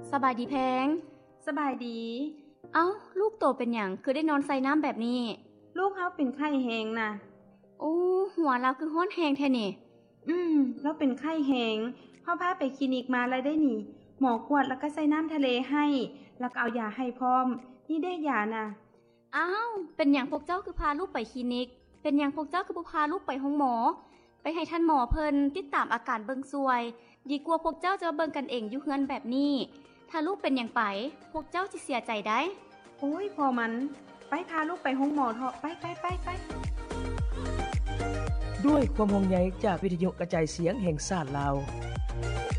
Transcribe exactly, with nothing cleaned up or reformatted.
สบายดีแพงสบายดีเอ้าลูกโตเป็นหยังคือได้นอนใส่น้ำแบบนี้ลูกเฮาเป็นไข้แฮงน่ะโอ้หัวเราคือฮ้อนแฮงแท้นี่อืมแล้วเป็นไข้แฮงเฮาพาไปคลินิกมาแล้วได้นี่หมอกวดแล้วก็ใส่น้ำทะเลให้แล้วก็เอายาให้พร้อมนี่ได้ยาน่ะอ้าวเป็นหยังพวกเจ้าคือพาลูกไปคลินิกเป็นหยังพวกเจ้าคือบ่พาลูกไปห้องหมอไปให้ท่านหมอเพิ่นติดตามอาการเบิ่งซวยดีกว่าพวกเจ้าจะเบิ่งกันเองอยู่เฮือนแบบนี้ถ้าลูกเป็นหยังไปพวกเจ้าสิเสียใจได้โอ้ยพอมันไปพาลูกไปห้องหมอเถอะไปไปไปไปด้วยความห่วงใยจากวิทยุกระจายเสียงแห่งชาติลาว